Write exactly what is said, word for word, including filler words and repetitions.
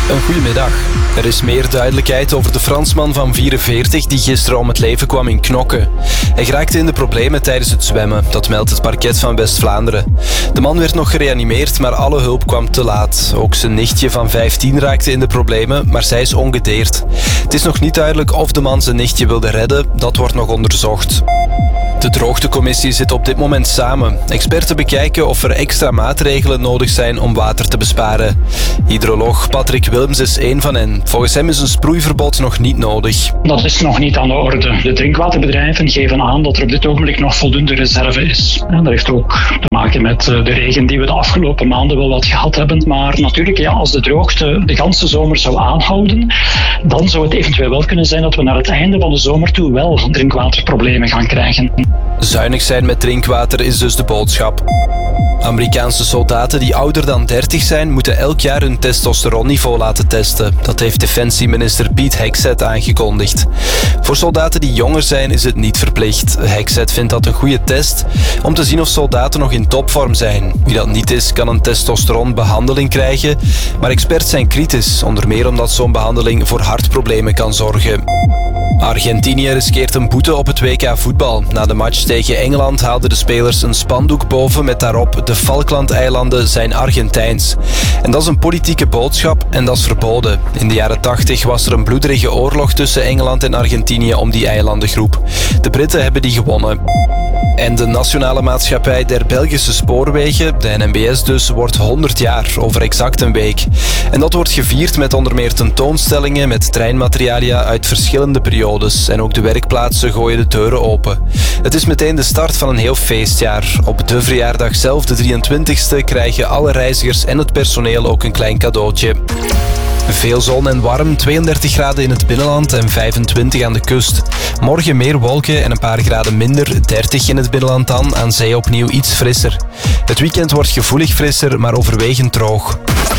Een goedemiddag. Er is meer duidelijkheid over de Fransman van vierenveertig die gisteren om het leven kwam in Knokke. Hij geraakte in de problemen tijdens het zwemmen, dat meldt het parket van West-Vlaanderen. De man werd nog gereanimeerd, maar alle hulp kwam te laat. Ook zijn nichtje van vijftien raakte in de problemen, maar zij is ongedeerd. Het is nog niet duidelijk of de man zijn nichtje wilde redden, dat wordt nog onderzocht. De droogtecommissie zit op dit moment samen. Experten bekijken of er extra maatregelen nodig zijn om water te besparen. Hydroloog Patrick Wilms is één van hen. Volgens hem is een sproeiverbod nog niet nodig. Dat is nog niet aan de orde. De drinkwaterbedrijven geven aan dat er op dit ogenblik nog voldoende reserve is. En dat heeft ook te maken met de regen die we de afgelopen maanden wel wat gehad hebben. Maar natuurlijk, ja, als de droogte de ganse zomer zou aanhouden, dan zou het eventueel wel kunnen zijn dat we naar het einde van de zomer toe wel drinkwaterproblemen gaan krijgen. Zuinig zijn met drinkwater is dus de boodschap. Amerikaanse soldaten die ouder dan dertig zijn, moeten elk jaar hun testosteronniveau laten testen. Dat heeft defensieminister Pete Hegseth aangekondigd. Voor soldaten die jonger zijn is het niet verplicht. Hegseth vindt dat een goede test om te zien of soldaten nog in topvorm zijn. Wie dat niet is, kan een testosteronbehandeling krijgen, maar experts zijn kritisch, onder meer omdat zo'n behandeling voor hartproblemen kan zorgen. Argentinië riskeert een boete op het W K voetbal. Na de match tegen Engeland haalden de spelers een spandoek boven met daarop de Falklandeilanden zijn Argentijns. En dat is een politieke boodschap en dat is verboden. In de jaren tachtig was er een bloederige oorlog tussen Engeland en Argentinië om die eilandengroep. De Britten hebben die gewonnen. En de Nationale Maatschappij der Belgische Spoorwegen, de N M B S dus, wordt honderd jaar over exact een week. En dat wordt gevierd met onder meer tentoonstellingen met treinmaterialia uit verschillende periodes. En ook de werkplaatsen gooien de deuren open. Het is meteen de start van een heel feestjaar. Op de verjaardag zelf, de drieëntwintigste, krijgen alle reizigers en het personeel ook een klein cadeautje. Veel zon en warm, tweeëndertig graden in het binnenland en vijfentwintig aan de kust. Morgen meer wolken en een paar graden minder, dertig in het binnenland dan, aan zee opnieuw iets frisser. Het weekend wordt gevoelig frisser, maar overwegend droog.